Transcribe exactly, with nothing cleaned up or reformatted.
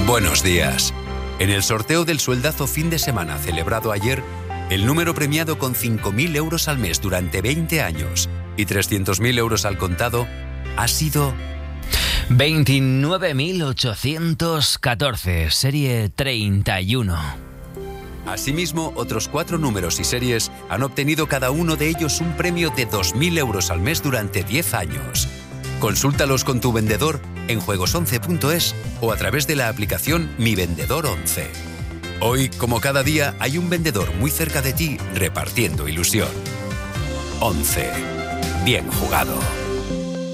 Buenos días. En el sorteo del sueldazo fin de semana celebrado ayer, el número premiado con cinco mil euros al mes durante veinte años y trescientos mil euros al contado ha sido veintinueve mil ochocientos catorce, serie treinta y uno. Asimismo, otros cuatro números y series han obtenido cada uno de ellos un premio de dos mil euros al mes durante diez años. Consúltalos con tu vendedor en juegos once punto es o a través de la aplicación Mi Vendedor once. Hoy, como cada día, hay un vendedor muy cerca de ti repartiendo ilusión. once. Bien jugado.